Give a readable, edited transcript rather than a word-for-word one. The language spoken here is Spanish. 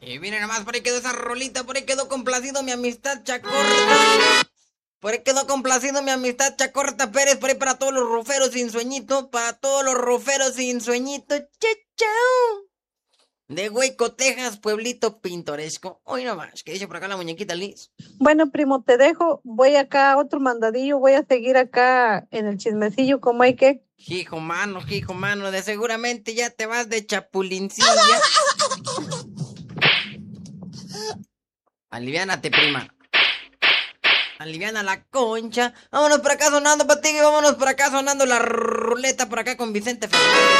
Y miren nomás, por ahí quedó esa rolita, por ahí quedó complacido mi amistad Chacorta. Por ahí quedó complacido mi amistad Chacorta Pérez, por ahí para todos los ruferos sin sueñito, para todos los ruferos sin sueñito. Chao. De Hueco, Texas, pueblito pintoresco. Hoy nomás, que dice por acá la muñequita Liz. Bueno, primo, te dejo. Voy acá a otro mandadillo. Voy a seguir acá en el chismecillo como hay que. Hijo mano, de seguramente ya te vas de chapulincilla. Aliviánate, prima. Aliviana la concha. Vámonos por acá sonando, Patigue. Vámonos por acá sonando la ruleta por acá con Vicente Fernández.